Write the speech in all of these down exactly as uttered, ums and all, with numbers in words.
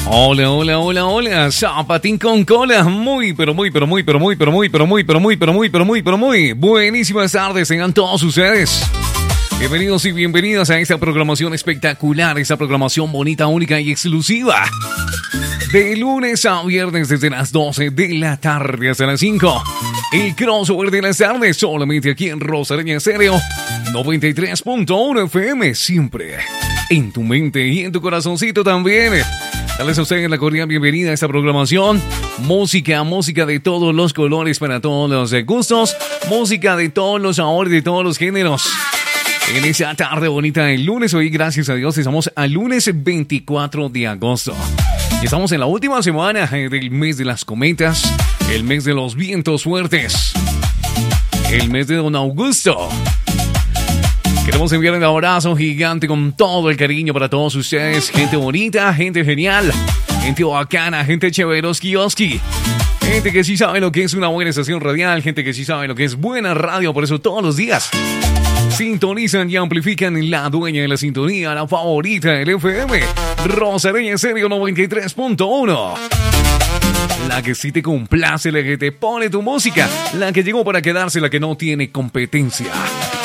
Hola, hola, hola, hola, zapatín con cola, muy, pero muy, pero muy, pero muy, pero muy, pero muy, pero muy, pero muy, pero muy, pero muy, buenísimas tardes, tengan todos ustedes. Bienvenidos y bienvenidas a esta programación espectacular, esta programación bonita, única y exclusiva. De lunes a viernes desde las doce de la tarde hasta las cinco. El crossover de las tardes solamente aquí en Rosareña Estéreo noventa y tres punto uno F M, siempre en tu mente y en tu corazoncito también. Dales a ustedes la cordial bienvenida a esta programación. Música, música de todos los colores para todos los gustos. Música de todos los sabores, de todos los géneros. En esa tarde bonita del lunes, hoy gracias a Dios estamos al lunes veinticuatro de agosto. Y estamos en la última semana del mes de las cometas, el mes de los vientos fuertes, el mes de Don Augusto. Queremos enviar un abrazo gigante con todo el cariño para todos ustedes. Gente bonita, gente genial, gente bacana, gente chéveroski oski. Gente que sí sabe lo que es una buena estación radial, gente que sí sabe lo que es buena radio, por eso todos los días sintonizan y amplifican la dueña de la sintonía, la favorita del F M, Rosareña Estéreo noventa y tres punto uno. La que sí te complace, la que te pone tu música, la que llegó para quedarse, la que no tiene competencia.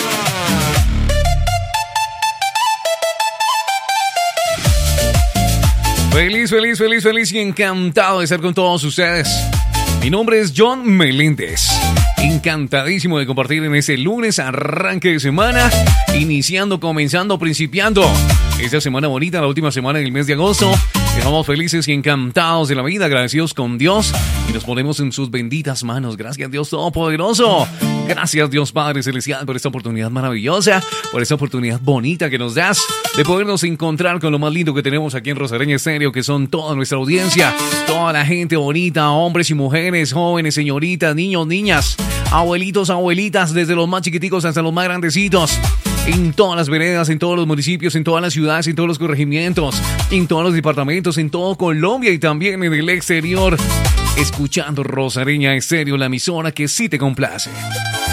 Feliz, feliz, feliz, feliz y encantado de estar con todos ustedes. Mi nombre es John Meléndez. Encantadísimo de compartir en este lunes, arranque de semana, iniciando, comenzando, principiando esta semana bonita, la última semana del mes de agosto. Estamos felices y encantados de la vida, agradecidos con Dios y nos ponemos en sus benditas manos. Gracias Dios Todopoderoso. Gracias Dios Padre Celestial por esta oportunidad maravillosa, por esta oportunidad bonita que nos das de podernos encontrar con lo más lindo que tenemos aquí en Rosareña Estéreo, que son toda nuestra audiencia, toda la gente bonita, hombres y mujeres, jóvenes, señoritas, niños, niñas, abuelitos, abuelitas, desde los más chiquiticos hasta los más grandecitos. En todas las veredas, en todos los municipios, en todas las ciudades, en todos los corregimientos, en todos los departamentos, en todo Colombia y también en el exterior. Escuchando Rosareña Estéreo, la emisora que sí te complace.